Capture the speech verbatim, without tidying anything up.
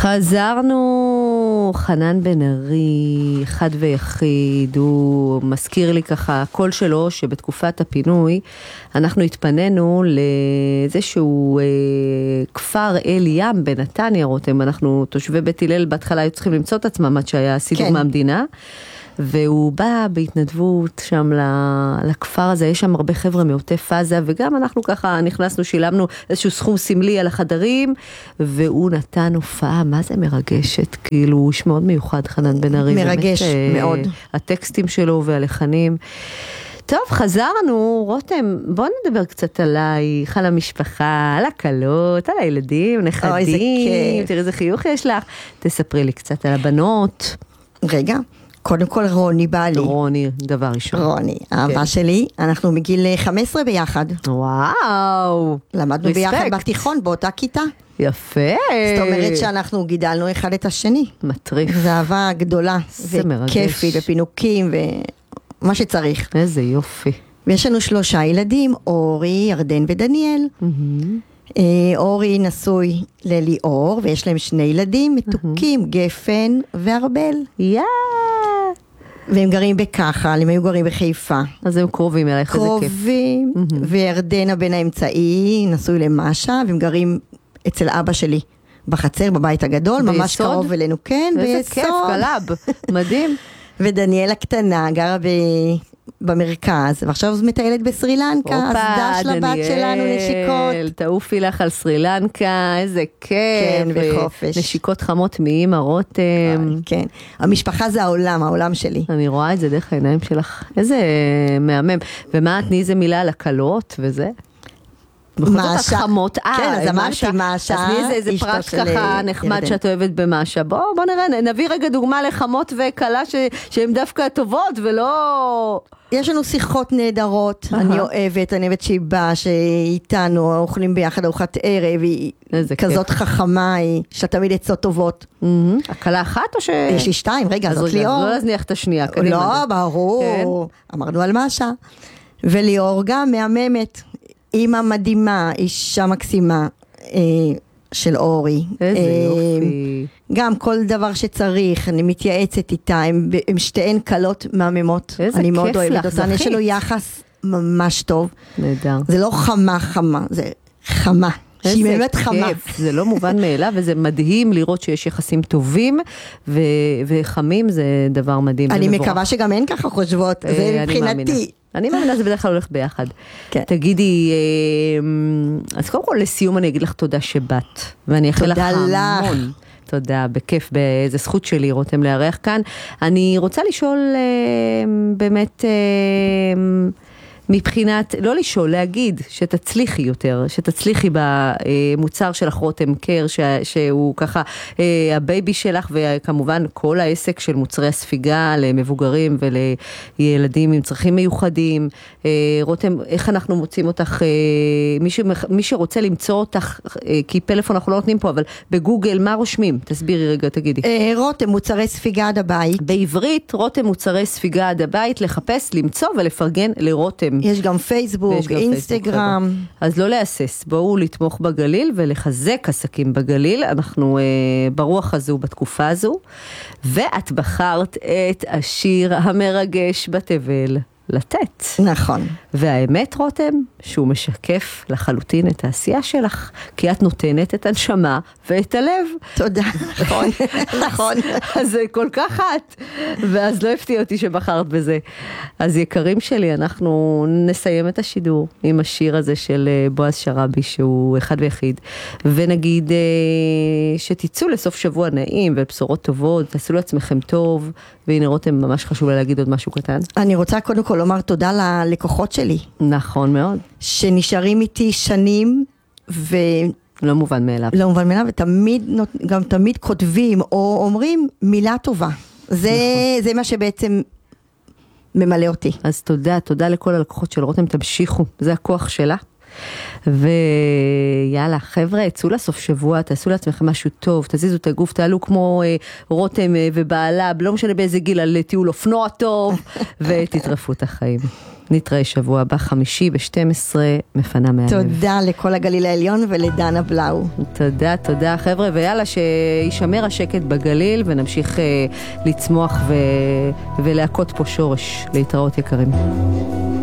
חזרנו, חנן בן ארי, חד ויחיד, הוא מזכיר לי ככה, הקול שלו שבתקופת הפינוי, אנחנו התפנינו לאיזשהו אה, כפר אל ים בנתניה, רותם, אנחנו תושבי בית הלל, בהתחלה היו צריכים למצוא את עצמם עד שהיה סידור כן. מהמדינה, והוא בא בהתנדבות שם לכפר הזה, יש שם הרבה חבר'ה מעוטף עזה, וגם אנחנו ככה נכנסנו, שילמנו איזשהו סכום סמלי על החדרים, והוא נתן הופעה, מה זה מרגשת, כאילו הוא איש מאוד מיוחד, חנן בן ארי. מרגש באמת, מאוד. הטקסטים שלו והלחנים. טוב, חזרנו, רותם, בוא נדבר קצת עלייך, על המשפחה, על הקלות, על הילדים, נכדים. אוי, זה כיף. תראי איזה חיוך יש לך. תספרי לי קצת על הבנות. רגע. קודם כל רוני בא לי. רוני, דבר ראשון. רוני, האהבה שלי, אנחנו מגיל חמש עשרה ביחד. וואו. למדנו ביחד בתיכון, באותה כיתה. יפה. זאת אומרת שאנחנו גידלנו אחד את השני. מטריף. זה אהבה גדולה. וכיפית, ופינוקים, ומה שצריך. איזה יופי. ויש לנו שלושה ילדים, אורי, ירדן ודניאל. אורי נשוי לליאור, ויש להם שני ילדים מתוקים, גפן וארבל. יא! והם גרים בכחל, הם היו גרים בחיפה. אז הם קרובים אלייך, איזה כיף. קרובים, וירדן הבן האמצעי נשוי למשה, והם גרים אצל אבא שלי בחצר, בבית הגדול, ממש קרוב אלינו, כן, ביסוד. איזה כיף, קלאב, מדהים. ודניאל הקטנה גרה ב... במרכז, ועכשיו מטיילת בסרילנקה, אז דש לבת שלנו נשיקות. תעופי לך על סרילנקה, איזה כיף. כן, וחופש. נשיקות חמות מאמא רותם. כן, המשפחה זה העולם, העולם שלי. אני רואה את זה דרך העיניים שלך, איזה מהמם. ומה, תני איזה מילה על הקלות וזה? מאשה. חמות, כן, אז אמרתי מאשה. אז מי איזה פרט ככה נחמד שאת אוהבת במאשה. בוא, בוא נראה, נביא רגע דוגמה לחמות וקלה שהן דווקא טובות ולא... יש לנו שיחות נהדרות, אני אוהבת, אני אוהבת שהיא באה, שאיתנו, אוכלים ביחד ארוחת ערב, היא כזאת חכמה, יש לה תמיד עצות טובות. הקלה אחת או ש... יש לי שתיים, רגע, זאת ליאור. אז לא להזניח את השנייה. לא, ברור, אמרנו על מאשה. וליאור גם מהממת. אימא מדהימה, אישה מקסימה של אורי. איזה יופי. גם כל דבר שצריך, אני מתייעצת איתה, הם שתיהן קלות מהממות. איזה אני כיף מאוד אוהבת לך, אותן, יש לנו יחס ממש טוב. נהדר. זה לא חמה חמה, זה חמה. שהיא באמת חמה. זה לא מובן מאליו, וזה מדהים לראות שיש יחסים טובים, ו- וחמים זה דבר מדהים. אני מקווה שגם אין ככה חושבות, זה מבחינתי. אני מאמינה, זה בדרך כלל הולך ביחד. כן. תגידי, אז קודם כל לסיום אני אגיד לך תודה שבאת, ואני אאחל לך המון. תודה, בכיף, באיזה זכות שלי, רותם לארח כאן. אני רוצה לשאול באמת... מבחינת, לא לשאול, להגיד שתצליחי יותר, שתצליחי במוצר שלך רותם קר, שהוא ככה הבייבי שלך, וכמובן כל העסק של מוצרי הספיגה למבוגרים ולילדים עם צרכים מיוחדים. רותם, איך אנחנו מוצאים אותך, מי, ש, מי שרוצה למצוא אותך, כי פלאפון אנחנו לא נותנים פה, אבל בגוגל, מה רושמים? תסבירי רגע, תגידי. רותם, מוצרי ספיגה עד הבית. בעברית, רותם מוצרי ספיגה עד הבית, לחפש, למצוא ולפרגן לרותם. יש גם פייסבוק, אינסטגרם. אז לא להסס, בואו לתמוך בגליל ולחזק עסקים בגליל, אנחנו אה, ברוח הזו בתקופה הזו, ואת בחרת את השיר המרגש בתבל, לתת. נכון. והאמת רותם, שהוא משקף לחלוטין את העשייה שלך, כי את נותנת את הנשמה ואת הלב. תודה, נכון, נכון. אז זה כל כך את, ואז לא הפתיע אותי שבחרת בזה. אז יקרים שלי, אנחנו נסיים את השידור עם השיר הזה של בועז שרבי, שהוא אחד ויחיד, ונגיד שתצאו לסוף שבוע נעים ובשורות טובות, תעשו לעצמכם טוב, והנה רותם, ממש חשוב לה להגיד עוד משהו קטן. אני רוצה קודם כל לומר תודה ללקוחות שלי. נכון מאוד. שנשארים איתי שנים, ו... לא מובן מאליו. לא מובן מאליו, ותמיד, גם תמיד כותבים או אומרים מילה טובה. זה, נכון. זה מה שבעצם ממלא אותי. אז תודה, תודה לכל הלקוחות של רותם, תמשיכו, זה הכוח שלה. ויאללה, חבר'ה, צאו לסוף שבוע, תעשו לעצמכם משהו טוב, תזיזו את הגוף, תעלו כמו אה, רותם אה, ובעלה, לא משנה באיזה גיל, על טיול אופנוע טוב, ותטרפו את החיים. נתראה שבוע הבא, חמישי ב-שתים עשרה, מפנה מהלב. תודה לכל הגליל העליון ולדנה בלאו. תודה, תודה חבר'ה, ויאללה שישמר השקט בגליל, ונמשיך אה, לצמוח ו... ולהכות פה שורש. להתראות יקרים.